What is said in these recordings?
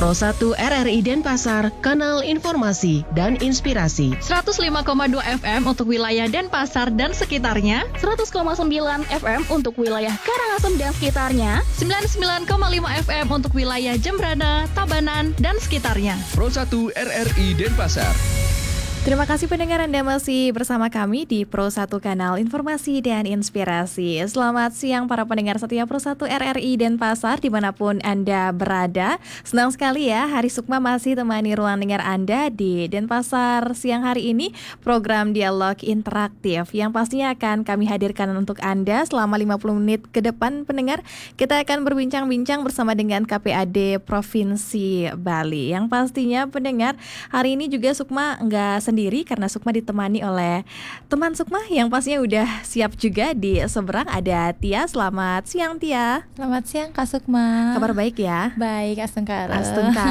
Pro 1 RRI Denpasar, kanal informasi dan inspirasi. 105,2 FM untuk wilayah Denpasar dan sekitarnya, 100,9 FM untuk wilayah Karangasem dan sekitarnya, 99,5 FM untuk wilayah Jembrana, Tabanan, dan sekitarnya. Pro 1 RRI Denpasar. Terima kasih pendengar, Anda masih bersama kami di Pro 1 Kanal Informasi dan Inspirasi. Selamat siang para pendengar setia Pro 1 RRI Denpasar dimanapun Anda berada. Senang sekali ya, Hari Sukma masih temani ruang dengar Anda di Denpasar siang hari ini. Program Dialog Interaktif yang pastinya akan kami hadirkan untuk Anda selama 50 menit ke depan pendengar. Kita akan berbincang-bincang bersama dengan KPAD Provinsi Bali. Yang pastinya pendengar, hari ini juga Sukma nggak sendiri karena Sukma ditemani oleh teman Sukma yang pastinya udah siap juga di seberang. Ada Tia. Selamat siang Tia. Selamat siang Kak Sukma. Kabar baik ya? Baik Astungkara.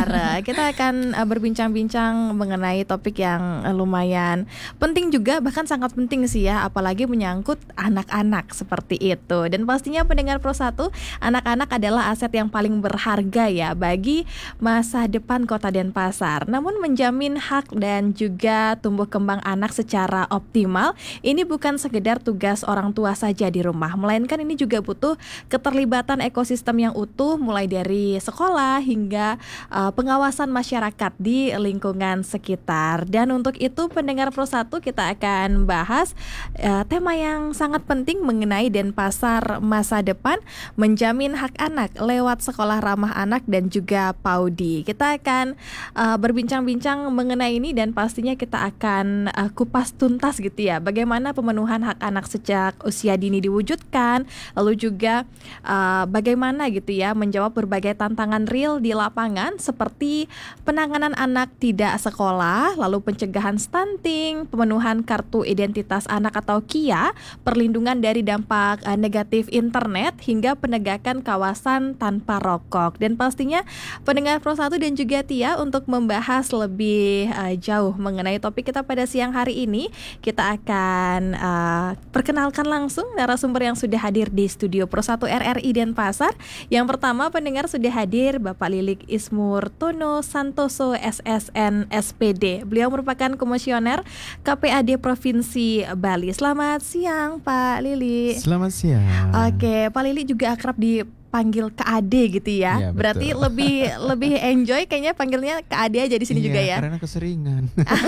Kita akan berbincang-bincang mengenai topik yang lumayan penting juga, bahkan sangat penting sih ya, apalagi menyangkut anak-anak seperti itu. Dan pastinya pendengar Pro 1, anak-anak adalah aset yang paling berharga ya bagi masa depan Kota Denpasar. Namun menjamin hak dan juga tumbuh kembang anak secara optimal ini bukan sekedar tugas orang tua saja di rumah, melainkan ini juga butuh keterlibatan ekosistem yang utuh, mulai dari sekolah hingga pengawasan masyarakat di lingkungan sekitar. Dan untuk itu pendengar Pro 1, kita akan bahas tema yang sangat penting mengenai Denpasar masa depan, menjamin hak anak lewat sekolah ramah anak dan juga PAUDI. Kita akan berbincang-bincang mengenai ini dan pastinya kita akan kupas tuntas gitu ya, bagaimana pemenuhan hak anak sejak usia dini diwujudkan, lalu juga bagaimana gitu ya menjawab berbagai tantangan real di lapangan seperti penanganan anak tidak sekolah, lalu pencegahan stunting, pemenuhan kartu identitas anak atau KIA, perlindungan dari dampak negatif internet, hingga penegakan kawasan tanpa rokok. Dan pastinya pendengar Pro 1 dan juga Tia, untuk membahas lebih jauh mengenai topik kita pada siang hari ini, kita akan perkenalkan langsung narasumber yang sudah hadir di studio Pro 1 RRI Denpasar. Yang pertama pendengar sudah hadir Bapak Lilik Ismurtono Santoso SSN SPD. Beliau merupakan komisioner KPAD Provinsi Bali. Selamat siang Pak Lili. Selamat siang. Oke, Pak Lili juga akrab dipanggil KAD gitu ya. Ya, berarti lebih enjoy kayaknya panggilnya KAD aja di sini juga ya. Karena keseringan.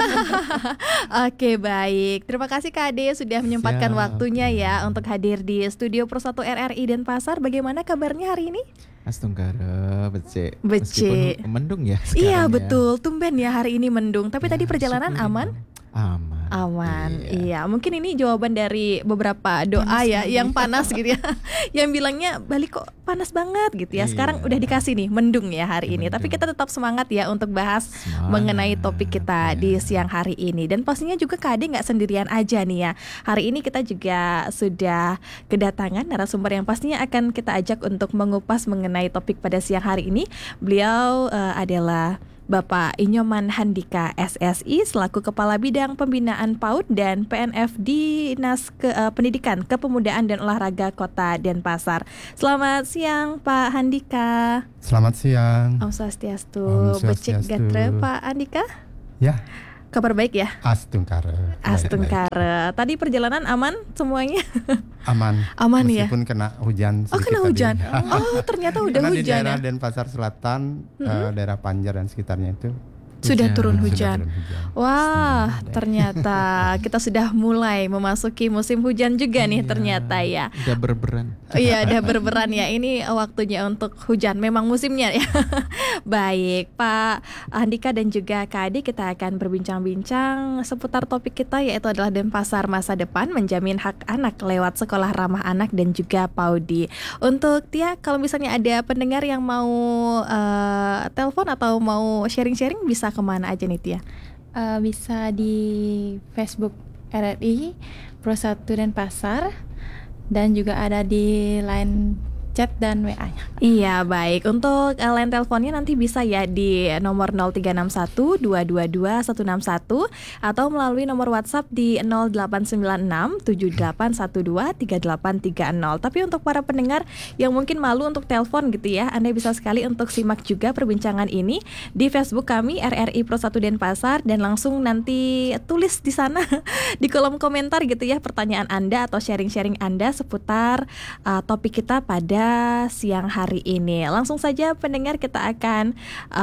Oke, baik. Terima kasih KAD sudah menyempatkan waktunya ya untuk hadir di studio Pro 1 RRI Denpasar. Bagaimana kabarnya hari ini? Astungkara, becek. Becek. Meskipun mendung ya sekarang. Iya, ya. betul. Tumben ya hari ini mendung. Tapi tadi perjalanan aman? Aman. Iya. Mungkin ini jawaban dari beberapa doa ya yang panas gitu ya. Yang bilangnya Bali kok panas banget gitu ya. Sekarang udah dikasih nih mendung ya hari ini. Tapi kita tetap semangat ya untuk bahas mengenai topik kita di siang hari ini. Dan pastinya juga KAD nggak sendirian aja nih ya. Hari ini kita juga sudah kedatangan narasumber yang pastinya akan kita ajak untuk mengupas mengenai topik pada siang hari ini. Beliau adalah Bapak Inyoman Handika SSI selaku Kepala Bidang Pembinaan PAUD dan PNF Dinas Pendidikan, Kepemudaan dan Olahraga Kota Denpasar. Selamat siang Pak Handika. Selamat siang. Om Swastiastu. Becik gatre Pak Handika. Ya. Kabar baik ya? Astungkara. Tadi perjalanan aman semuanya? Aman ya? Meskipun kena hujan. Oh, kena hujan. Oh, ternyata udah karena hujan di daerah ya? Denpasar Selatan, daerah Panjar dan sekitarnya itu sudah turun hujan. Wah, ternyata kita sudah mulai memasuki musim hujan juga nih ternyata ya. Udah berberan. Iya, udah berberan ya. Ini waktunya untuk hujan. Memang musimnya ya. Baik, Pak Andika dan juga Kak Adi, kita akan berbincang-bincang seputar topik kita, yaitu adalah Denpasar masa depan, menjamin hak anak lewat sekolah ramah anak dan juga PAUDI. Untuk Tia, kalau misalnya ada pendengar yang mau telepon atau mau sharing-sharing, bisa kemana aja nih Tia? Bisa di Facebook RRI Pro 1 Denpasar, dan juga ada di line chat dan WA-nya. Iya, baik. Untuk line teleponnya nanti bisa ya di nomor 0361 222 161 atau melalui nomor WhatsApp di 0896 7812 3830. Tapi untuk para pendengar yang mungkin malu untuk telepon gitu ya, Anda bisa sekali untuk simak juga perbincangan ini di Facebook kami RRI Pro 1 Denpasar, dan langsung nanti tulis di sana di kolom komentar gitu ya pertanyaan Anda atau sharing-sharing Anda seputar topik kita pada siang hari ini. Langsung saja pendengar, kita akan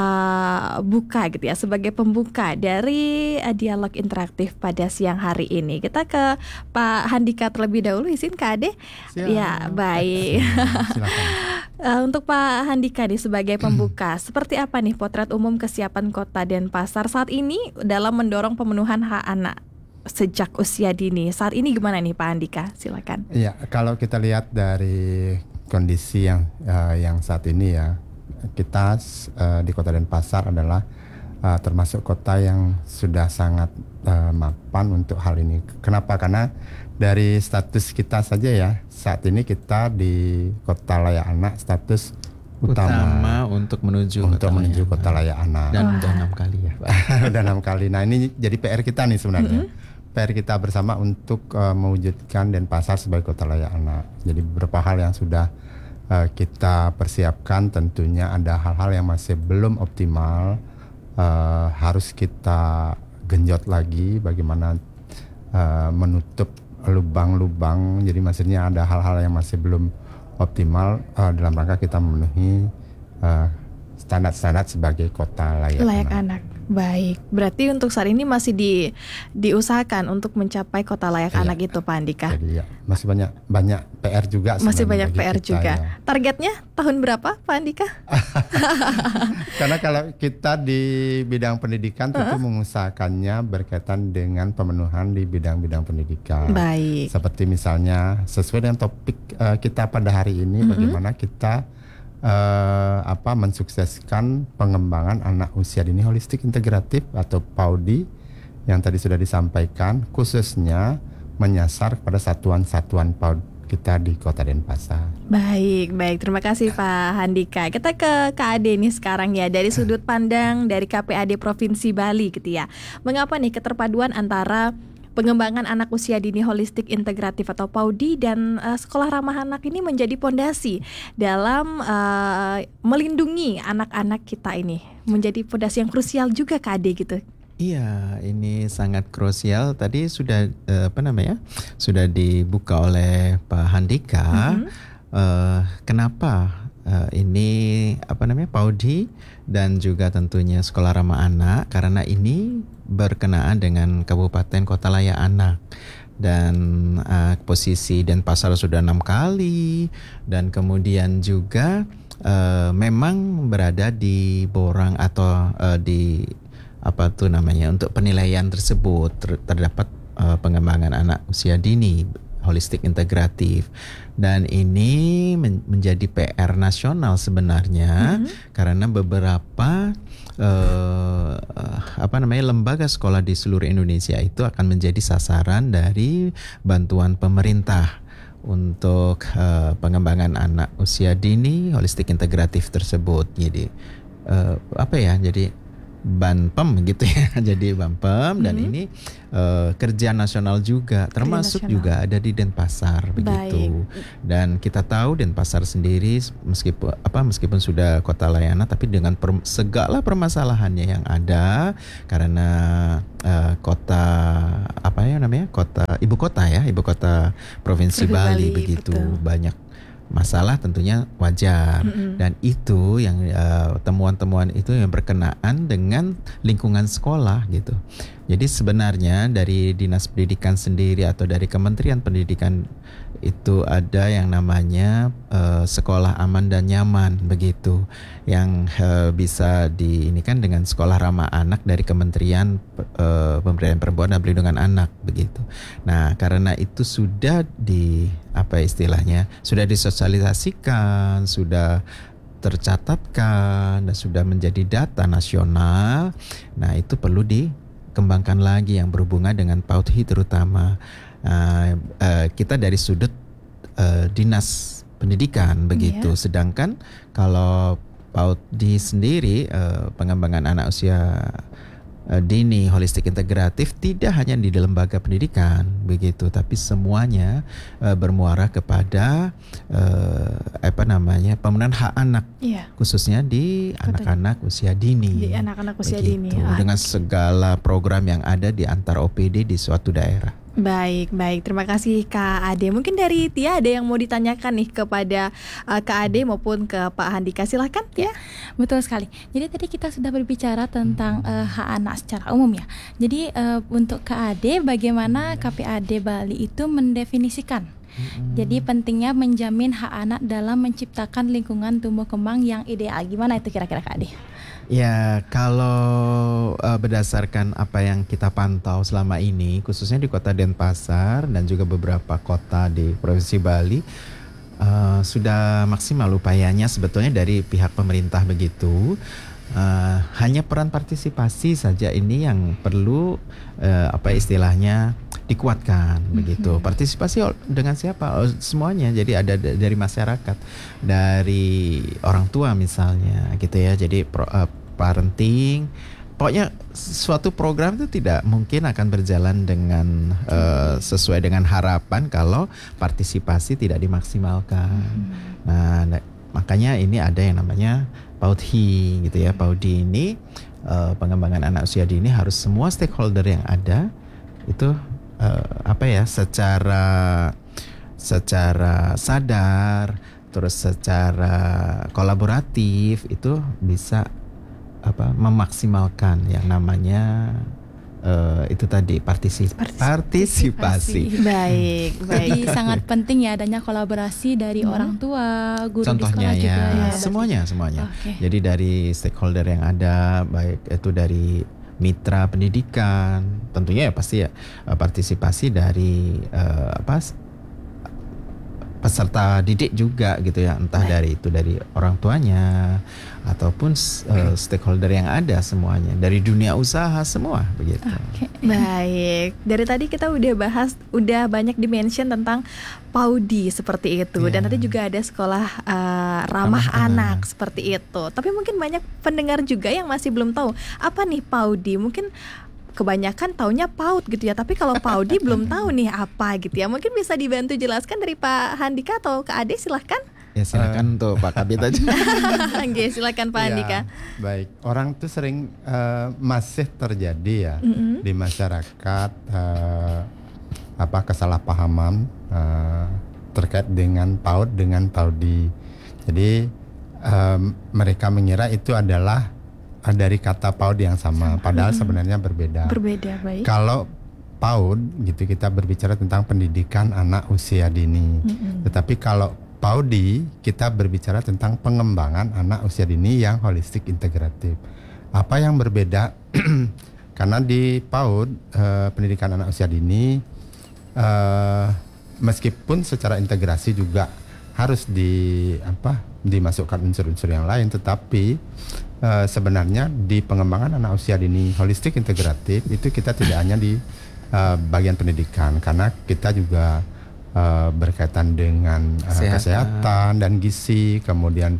buka gitu ya sebagai pembuka dari dialog interaktif pada siang hari ini. Kita ke Pak Handika terlebih dahulu, izin Kak Ade. Ya, baik. Silakan. Untuk Pak Handika nih sebagai pembuka, seperti apa nih potret umum kesiapan Kota Denpasar saat ini dalam mendorong pemenuhan hak anak sejak usia dini? Saat ini gimana nih Pak Handika? Silakan. Iya, kalau kita lihat dari kondisi yang saat ini ya, kita di Kota Denpasar adalah termasuk kota yang sudah sangat mapan untuk hal ini. Kenapa? Karena dari status kita saja ya, saat ini kita di Kota Layak Anak status utama untuk menuju kota layak anak. Dan udah 6 kali ya, Pak. Udah 6 kali. Nah, ini jadi PR kita nih sebenarnya. PR kita bersama untuk mewujudkan Denpasar sebagai kota layak anak. Jadi beberapa hal yang sudah kita persiapkan, tentunya ada hal-hal yang masih belum optimal, harus kita genjot lagi bagaimana menutup lubang-lubang. Jadi maksudnya ada hal-hal yang masih belum optimal dalam rangka kita memenuhi standar-standar sebagai kota layak anak. Baik, berarti untuk saat ini masih diusahakan untuk mencapai kota layak anak itu Pak Andika. Jadi ya, masih banyak PR juga. Masih banyak PR kita, juga. Ya. Targetnya tahun berapa Pak Andika? Karena kalau kita di bidang pendidikan tentu mengusahakannya berkaitan dengan pemenuhan di bidang-bidang pendidikan. Baik. Seperti misalnya sesuai dengan topik kita pada hari ini, bagaimana kita mensukseskan pengembangan anak usia dini holistik integratif atau PAUDI yang tadi sudah disampaikan, khususnya menyasar pada satuan-satuan PAUD kita di Kota Denpasar. Baik, terima kasih Pak Handika. Kita ke Kak Ade nih sekarang ya, dari sudut pandang dari KPAD Provinsi Bali gitu ya. Mengapa nih keterpaduan antara pengembangan anak usia dini holistik integratif atau PAUDI dan sekolah ramah anak ini menjadi pondasi dalam melindungi anak-anak kita ini, menjadi pondasi yang krusial juga Kak Ade gitu. Iya, ini sangat krusial. Tadi sudah sudah dibuka oleh Pak Handika. Kenapa ini PAUDI dan juga tentunya sekolah ramah anak? Karena ini berkenaan dengan Kabupaten Kota Layak Anak, dan posisi Denpasar sudah 6 kali, dan kemudian juga memang berada di borang atau di untuk penilaian tersebut terdapat pengembangan anak usia dini holistik integratif, dan ini menjadi PR nasional sebenarnya karena beberapa lembaga sekolah di seluruh Indonesia itu akan menjadi sasaran dari bantuan pemerintah untuk pengembangan anak usia dini holistik integratif tersebut. Jadi jadi Banpem gitu ya, jadi Banpem, dan ini kerja nasional juga, termasuk juga ada di Denpasar begitu. Dan kita tahu Denpasar sendiri meskipun sudah kota layak anak, tapi dengan segala permasalahannya yang ada karena kota ibu kota Provinsi Bali begitu, betul. Banyak masalah tentunya wajar, dan itu yang temuan-temuan itu yang berkenaan dengan lingkungan sekolah gitu. Jadi sebenarnya dari Dinas Pendidikan sendiri atau dari Kementerian Pendidikan itu ada yang namanya sekolah aman dan nyaman begitu, yang bisa diinikan dengan sekolah ramah anak dari Kementerian Pemberdayaan Perempuan dan Perlindungan Anak begitu. Nah, karena itu sudah sudah disosialisasikan, sudah tercatatkan, dan sudah menjadi data nasional. Nah, itu perlu dikembangkan lagi yang berhubungan dengan PAUDI terutama. Kita dari sudut Dinas pendidikan begitu. Sedangkan kalau PAUD sendiri pengembangan anak usia dini holistik integratif tidak hanya di lembaga pendidikan begitu, tapi semuanya bermuara kepada pemenuhan hak anak, khususnya di anak-anak usia dini. Di anak-anak usia begitu, dini. dengan segala program yang ada di antar OPD di suatu daerah. Baik. Terima kasih Kak Ade. Mungkin dari Tia ada yang mau ditanyakan nih kepada Kak Ade maupun ke Pak Handika. Silahkan Tia. Betul sekali. Jadi tadi kita sudah berbicara tentang hak anak secara umum ya. Jadi untuk Kak Ade, bagaimana KPAD Bali itu mendefinisikan? Jadi pentingnya menjamin hak anak dalam menciptakan lingkungan tumbuh kembang yang ideal. Gimana itu kira-kira Kak Ade? Ya, kalau berdasarkan apa yang kita pantau selama ini, khususnya di Kota Denpasar dan juga beberapa kota di Provinsi Bali, sudah maksimal upayanya sebetulnya dari pihak pemerintah begitu. Hanya peran partisipasi saja ini yang perlu istilahnya dikuatkan begitu. Partisipasi dengan siapa? Semuanya. Jadi ada dari masyarakat, dari orang tua misalnya gitu ya. Jadi parenting, pokoknya suatu program itu tidak mungkin akan berjalan dengan sesuai dengan harapan kalau partisipasi tidak dimaksimalkan. Nah, makanya ini ada yang namanya PAUD-HI gitu ya. PAUD-HI ini pengembangan anak usia dini harus semua stakeholder yang ada itu secara sadar, terus secara kolaboratif itu bisa memaksimalkan yang namanya itu tadi partisipasi. Baik. Jadi sangat penting ya adanya kolaborasi dari orang tua, guru contohnya di sekolah juga. Semuanya. Okay. Jadi dari stakeholder yang ada, baik itu dari mitra pendidikan, tentunya ya pasti ya partisipasi dari peserta didik juga gitu ya, entah dari orang tuanya ataupun stakeholder yang ada semuanya, dari dunia usaha semua begitu. Baik, dari tadi kita udah banyak dimention tentang PAUD seperti itu, dan nanti juga ada sekolah ramah anak seperti itu. Tapi mungkin banyak pendengar juga yang masih belum tahu apa nih PAUD. Mungkin kebanyakan taunya PAUD gitu ya, tapi kalau PAUD belum tahu nih apa gitu ya. Mungkin bisa dibantu jelaskan dari Pak Handika atau Kak Ade, silahkan. Ya silakan untuk Pak Kabit aja. Oke, silakan Pak Handika. Baik, orang tuh sering masih terjadi ya di masyarakat kesalahpahaman terkait dengan PAUD dengan PAUD. Jadi mereka mengira itu adalah dari kata PAUD yang sama, padahal sebenarnya berbeda. Baik. Kalau PAUD gitu kita berbicara tentang pendidikan anak usia dini. Tetapi kalau PAUD kita berbicara tentang pengembangan anak usia dini yang holistik integratif. Apa yang berbeda? Karena di PAUD pendidikan anak usia dini meskipun secara integrasi juga harus dimasukkan unsur-unsur yang lain, tetapi sebenarnya di pengembangan anak usia dini holistik integratif itu kita tidak hanya di bagian pendidikan, karena kita juga berkaitan dengan kesehatan dan gizi, kemudian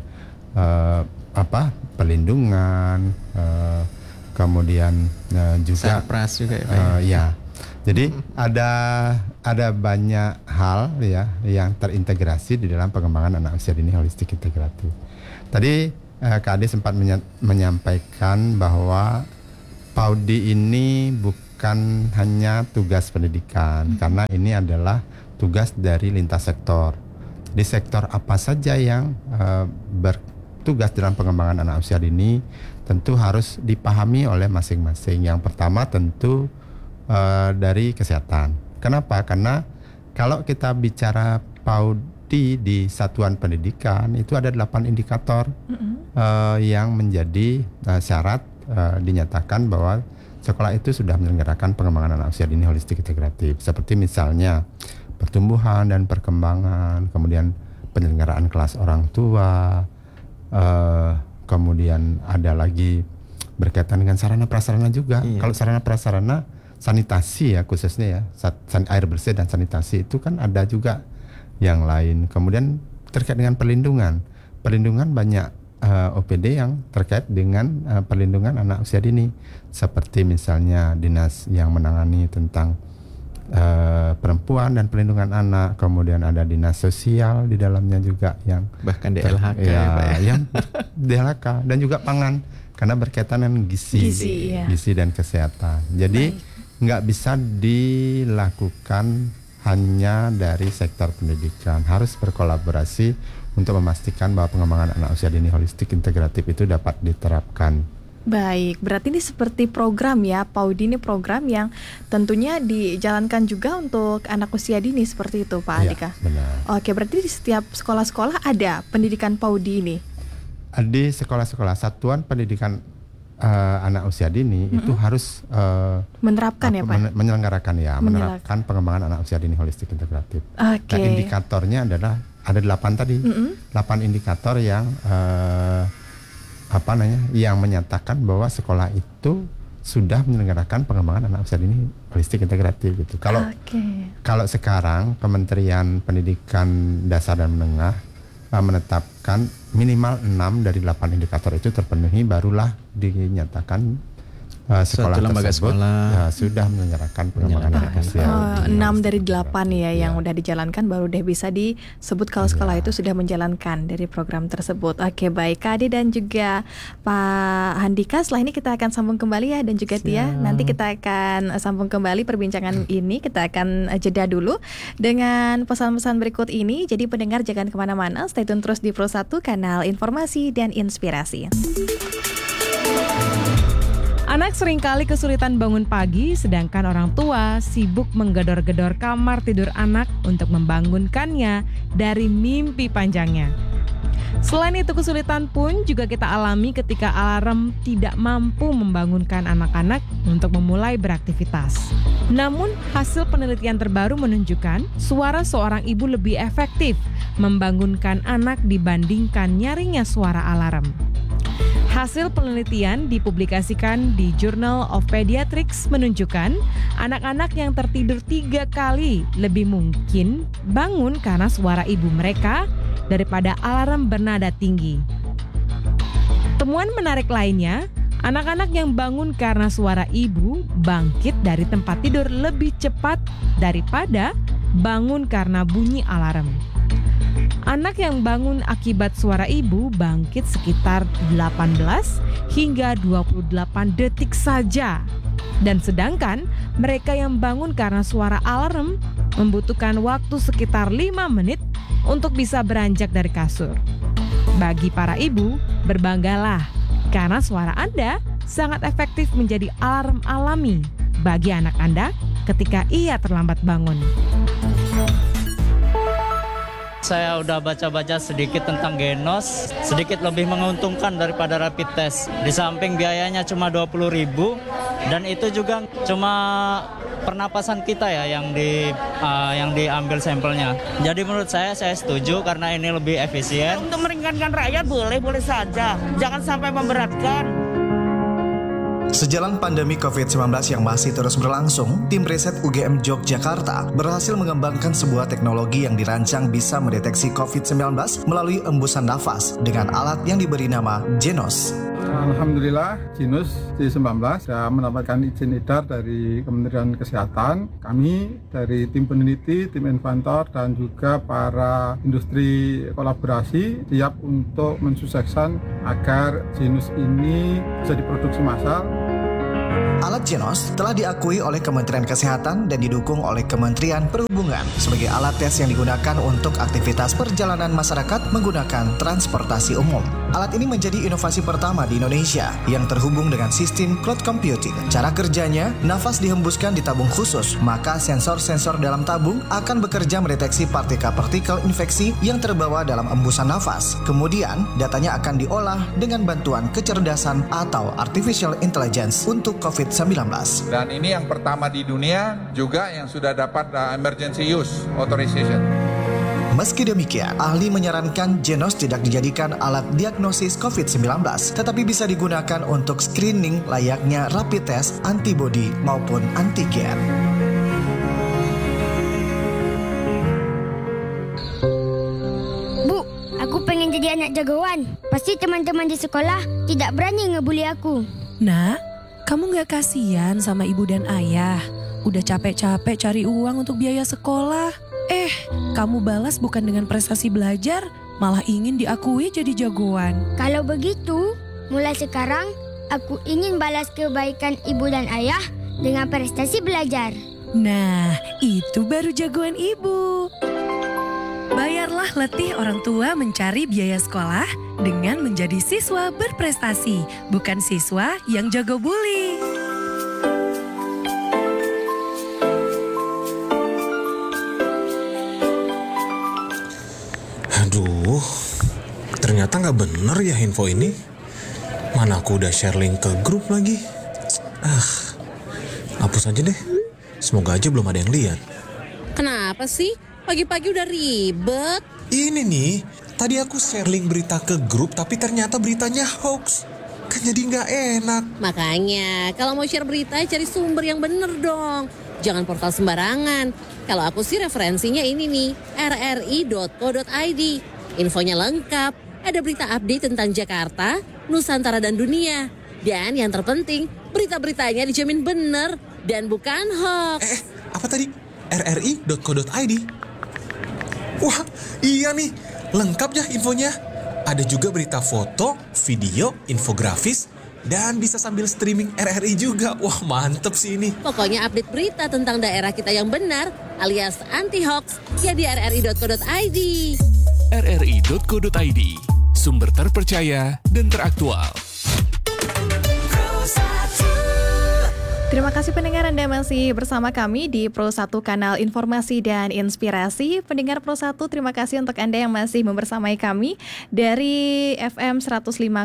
perlindungan, kemudian juga Sarpras juga ya. Jadi ada banyak hal ya yang terintegrasi di dalam pengembangan anak usia dini holistik integratif. Tadi Kak Ade sempat menyampaikan bahwa PAUD ini bukan hanya tugas pendidikan, karena ini adalah tugas dari lintas sektor. Di sektor apa saja yang bertugas dalam pengembangan anak usia dini tentu harus dipahami oleh masing-masing. Yang pertama tentu dari kesehatan. Kenapa? Karena kalau kita bicara PAUD di satuan pendidikan itu ada 8 indikator yang menjadi syarat dinyatakan bahwa sekolah itu sudah menyelenggarakan pengembangan anak usia dini holistik integratif. Seperti misalnya pertumbuhan dan perkembangan, kemudian penyelenggaraan kelas orang tua, kemudian ada lagi berkaitan dengan sarana prasarana juga. Kalau sarana prasarana sanitasi ya khususnya ya, air bersih dan sanitasi itu kan ada juga yang lain. Kemudian terkait dengan perlindungan banyak OPD yang terkait dengan perlindungan anak usia dini, seperti misalnya dinas yang menangani tentang perempuan dan perlindungan anak, kemudian ada dinas sosial di dalamnya juga yang bahkan DLHK Pak ya. Yang DLHK dan juga pangan karena berkaitan dengan gizi dan kesehatan. Jadi nggak bisa dilakukan hanya dari sektor pendidikan, harus berkolaborasi untuk memastikan bahwa pengembangan anak usia dini holistik integratif itu dapat diterapkan. Baik, berarti ini seperti program ya, PAUD ini program yang tentunya dijalankan juga untuk anak usia dini seperti itu Pak Andika? Ya, benar. Oke, berarti di setiap sekolah-sekolah ada pendidikan PAUD ini? Di sekolah-sekolah satuan pendidikan anak usia dini itu harus menerapkan ya Pak? Menerapkan pengembangan anak usia dini holistik integratif. Oke. Nah, indikatornya adalah ada 8 tadi, 8 indikator yang yang menyatakan bahwa sekolah itu sudah menyelenggarakan pengembangan anak usia dini holistik integratif gitu. Kalau sekarang Kementerian Pendidikan Dasar dan Menengah menetapkan minimal 6 dari 8 indikator itu terpenuhi, barulah dinyatakan sekolah lembaga tersebut sekolah sudah menyelenggarakan pengembangan anak usia. 6 dari 8 ya yang udah dijalankan, baru deh bisa disebut kalau sekolah itu sudah menjalankan dari program tersebut. Oke, baik Kak Ade dan juga Pak Handika, setelah ini kita akan sambung kembali ya, dan juga Tia. Nanti kita akan sambung kembali perbincangan ini. Kita akan jeda dulu dengan pesan-pesan berikut ini. Jadi pendengar jangan kemana-mana, stay tune terus di Pro 1, kanal informasi dan inspirasi. Anak seringkali kesulitan bangun pagi, sedangkan orang tua sibuk menggedor-gedor kamar tidur anak untuk membangunkannya dari mimpi panjangnya. Selain itu, kesulitan pun juga kita alami ketika alarm tidak mampu membangunkan anak-anak untuk memulai beraktivitas. Namun, hasil penelitian terbaru menunjukkan suara seorang ibu lebih efektif membangunkan anak dibandingkan nyaringnya suara alarm. Hasil penelitian dipublikasikan di Journal of Pediatrics menunjukkan anak-anak yang tertidur 3 kali lebih mungkin bangun karena suara ibu mereka daripada alarm bernada tinggi. Temuan menarik lainnya, anak-anak yang bangun karena suara ibu bangkit dari tempat tidur lebih cepat daripada bangun karena bunyi alarm. Anak yang bangun akibat suara ibu bangkit sekitar 18 hingga 28 detik saja. Dan sedangkan mereka yang bangun karena suara alarm membutuhkan waktu sekitar 5 menit untuk bisa beranjak dari kasur. Bagi para ibu, berbanggalah karena suara Anda sangat efektif menjadi alarm alami bagi anak Anda ketika ia terlambat bangun. Saya udah baca-baca sedikit tentang Genos, sedikit lebih menguntungkan daripada rapid test. Di samping biayanya cuma 20.000 dan itu juga cuma pernapasan kita ya yang diambil sampelnya. Jadi menurut saya setuju karena ini lebih efisien. Untuk meringankan rakyat boleh saja, jangan sampai memberatkan. Sejalan pandemi COVID-19 yang masih terus berlangsung, tim riset UGM Yogyakarta berhasil mengembangkan sebuah teknologi yang dirancang bisa mendeteksi COVID-19 melalui embusan nafas dengan alat yang diberi nama Genos. Alhamdulillah, Genos C19 sudah mendapatkan izin edar dari Kementerian Kesehatan. Kami dari tim peneliti, tim inventor, dan juga para industri kolaborasi siap untuk mensukseskan agar Genos ini bisa diproduksi massal. Alat Genos telah diakui oleh Kementerian Kesehatan dan didukung oleh Kementerian Perhubungan sebagai alat tes yang digunakan untuk aktivitas perjalanan masyarakat menggunakan transportasi umum. Alat ini menjadi inovasi pertama di Indonesia yang terhubung dengan sistem cloud computing. Cara kerjanya, nafas dihembuskan di tabung khusus, maka sensor-sensor dalam tabung akan bekerja mendeteksi partikel-partikel infeksi yang terbawa dalam embusan nafas. Kemudian, datanya akan diolah dengan bantuan kecerdasan atau artificial intelligence untuk COVID-19. Dan ini yang pertama di dunia juga yang sudah dapat emergency use authorization. Meski demikian, ahli menyarankan Genos tidak dijadikan alat diagnosis COVID-19, tetapi bisa digunakan untuk screening layaknya rapid test antibody maupun antigen. Bu, Pasti teman-teman di sekolah tidak berani ngebully aku. Nak, kamu gak kasihan sama ibu dan ayah? Udah capek-capek cari uang untuk biaya sekolah. Kamu balas bukan dengan prestasi belajar, malah ingin diakui jadi jagoan. Kalau begitu, mulai sekarang aku ingin balas kebaikan ibu dan ayah dengan prestasi belajar. Nah, itu baru jagoan ibu. Bayarlah letih orang tua mencari biaya sekolah dengan menjadi siswa berprestasi, bukan siswa yang jago bully. Aduh, ternyata nggak bener ya info ini. Mana aku udah share link ke grup lagi. Hapus aja deh. Semoga aja belum ada yang lihat. Kenapa sih? Pagi-pagi udah ribet. Ini nih, tadi aku share link berita ke grup tapi ternyata beritanya hoax. Kan jadi nggak enak. Makanya, kalau mau share berita cari sumber yang bener dong. Jangan portal sembarangan. Kalau aku sih referensinya ini nih, rri.co.id. Infonya lengkap, ada berita update tentang Jakarta, Nusantara dan dunia. Dan yang terpenting, berita-beritanya dijamin bener dan bukan hoax. Apa tadi? rri.co.id. Wah, iya nih, lengkap ya infonya. Ada juga berita foto, video, infografis, dan bisa sambil streaming RRI juga. Wah, mantep sih ini. Pokoknya update berita tentang daerah kita yang benar alias anti-hoax ya di rri.co.id. rri.co.id, sumber terpercaya dan teraktual. Terima kasih pendengar, Anda masih bersama kami di Pro 1 Kanal Informasi dan Inspirasi. Pendengar Pro 1, terima kasih untuk Anda yang masih membersamai kami dari FM 105,2,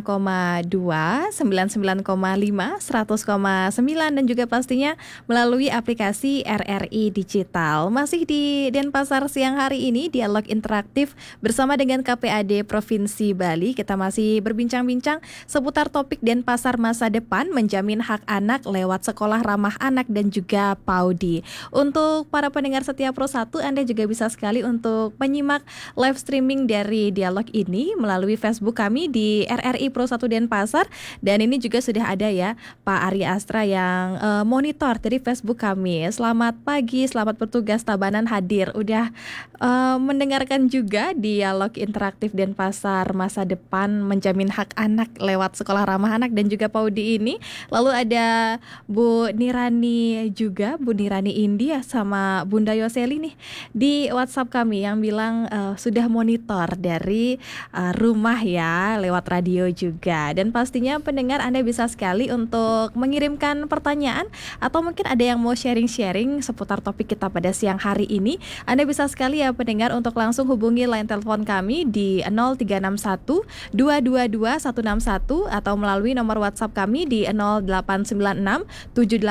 99,5, 100,9 dan juga pastinya melalui aplikasi RRI Digital. Masih di Denpasar siang hari ini, dialog interaktif bersama dengan KPAD Provinsi Bali. Kita masih berbincang-bincang seputar topik Denpasar masa depan menjamin hak anak lewat sekolah ramah anak dan juga PAUDI. Untuk para pendengar setia Pro 1, Anda juga bisa sekali untuk menyimak live streaming dari dialog ini melalui Facebook kami di RRI Pro 1 Denpasar. Dan ini juga sudah ada ya Pak Arya Astra yang monitor dari Facebook kami. Selamat pagi, selamat bertugas Tabanan hadir. Udah mendengarkan juga dialog interaktif Denpasar masa depan menjamin hak anak lewat sekolah ramah anak dan juga PAUDI ini. Lalu ada Bu Nirani juga, Bu Nirani India sama Bunda Yoseli nih di WhatsApp kami yang bilang sudah monitor dari rumah ya lewat radio juga. Dan pastinya pendengar, Anda bisa sekali untuk mengirimkan pertanyaan atau mungkin ada yang mau sharing-sharing seputar topik kita pada siang hari ini. Anda bisa sekali ya pendengar untuk langsung hubungi line telepon kami di 0361 222 161 atau melalui nomor WhatsApp kami di 0896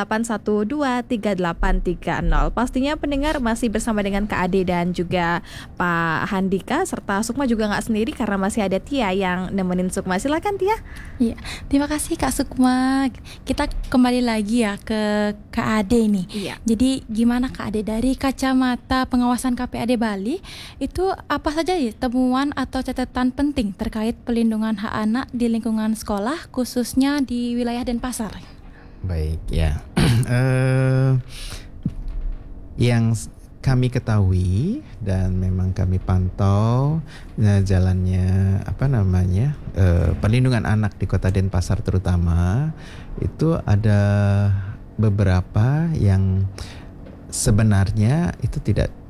78123830. Pastinya pendengar masih bersama dengan Kak Ade dan juga Pak Handika serta Sukma juga nggak sendiri karena masih ada Tia yang nemenin Sukma. Silakan Tia. Iya, terima kasih Kak Sukma. Kita kembali lagi ya ke Kak Ade nih. Iya. Jadi gimana Kak Ade dari kacamata pengawasan KPAD Bali itu apa saja ya temuan atau catatan penting terkait pelindungan hak anak di lingkungan sekolah khususnya di wilayah Denpasar? Baik ya, yang kami ketahui dan memang kami pantau jalannya perlindungan anak di Kota Denpasar terutama itu ada beberapa yang sebenarnya itu tidak